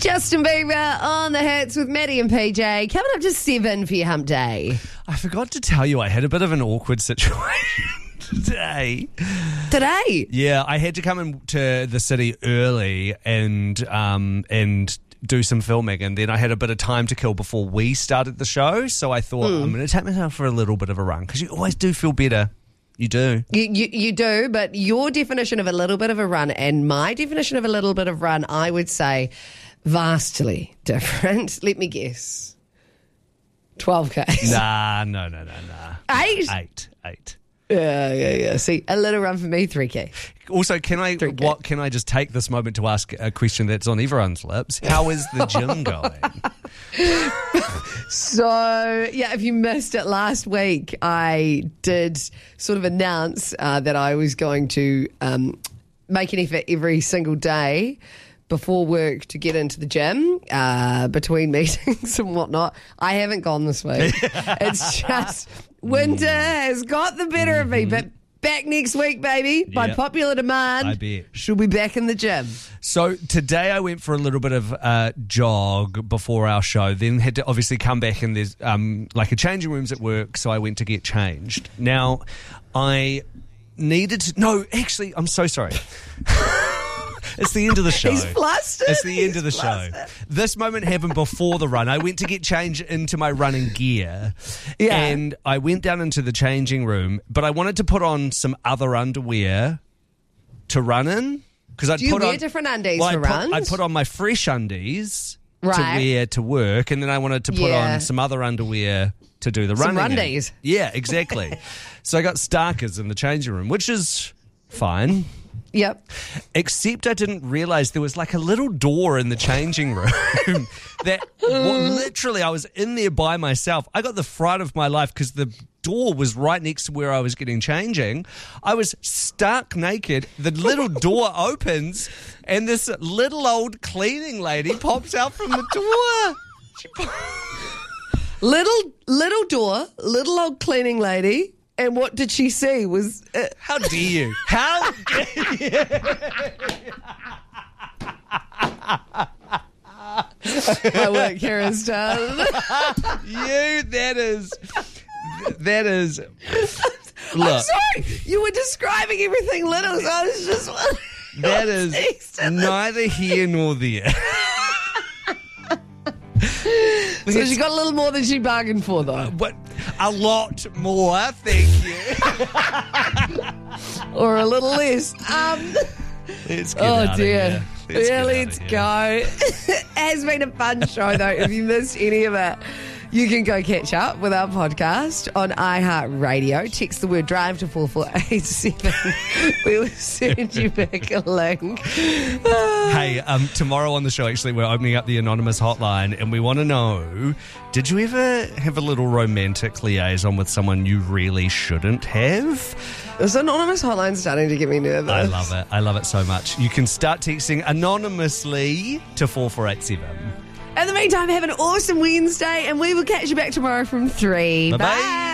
Justin Bieber on the hits with Maddie and PJ. Coming up to 7 for your hump day. I forgot to tell you I had a bit of an awkward situation today. Today? Yeah, I had to come into the city early and do some filming, and then I had a bit of time to kill before we started the show, so I thought I'm going to take myself for a little bit of a run, because you always do feel better. You do. You do, but your definition of a little bit of a run and my definition of a little bit of run, I would say vastly different. Let me guess. 12Ks. Nah. 8? 8. Yeah. See, a little run for me, 3K. Also, can I just take this moment to ask a question that's on everyone's lips? How is the gym going? So, yeah, if you missed it last week, I did sort of announce that I was going to make an effort every single day before work to get into the gym, between meetings and whatnot. I haven't gone this week. It's just winter has got the better of me, but back next week, baby, by popular demand. I bet. She'll be back in the gym. So today I went for a little bit of jog before our show, then had to obviously come back, and there's like a changing rooms at work, so I went to get changed. Now, I needed to... No, actually, I'm so sorry. It's the end of the show. He's flustered. It's the end of the show. This moment happened before the run. I went to get changed into my running gear. Yeah. And I went down into the changing room, but I wanted to put on some other underwear to run in. Do you wear different undies for runs? I put on my fresh undies to Right. wear to work, and then I wanted to put on some other underwear to do the running. Some rundies. Yeah, exactly. So I got Starkers in the changing room, which is fine. Yep. Except I didn't realise there was like a little door in the changing room that literally I was in there by myself. I got the fright of my life because the door was right next to where I was getting changing. I was stark naked. The little door opens and this little old cleaning lady pops out from the door. Little door, little old cleaning lady. And what did she see? How dare you? How dare you? My work here is done. That is. Look, I'm sorry. You were describing everything little, so I was just... That is neither here nor there. So she got a little more than she bargained for, though. But a lot more, thank you. Or a little less. Let's get out of here. Let's go. It has been a fun show, though. If you missed any of it, you can go catch up with our podcast on iHeartRadio. Text the word drive to 44887. We will send you back a link. Hey, tomorrow on the show, actually, we're opening up the Anonymous hotline, and we want to know, did you ever have a little romantic liaison with someone you really shouldn't have? This Anonymous hotline starting to get me nervous. I love it. I love it so much. You can start texting anonymously to 4487. In the meantime, have an awesome Wednesday, and we will catch you back tomorrow from 3. Bye-bye. Bye.